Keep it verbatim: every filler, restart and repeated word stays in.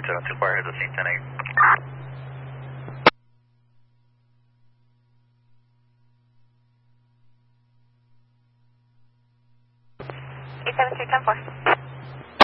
eight seven two four, here's the scene ten eight. eight seven two ten four.